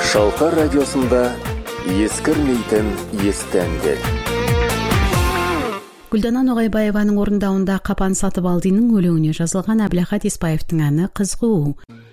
Шалқар радиосында ескірмейтін естәңдер. Гүлдана Ноғайбаеваның орындауында Қапан Сатыбалдинің өлеңіне жазылған Әбілахат Еспаевтың әні «Қызғу».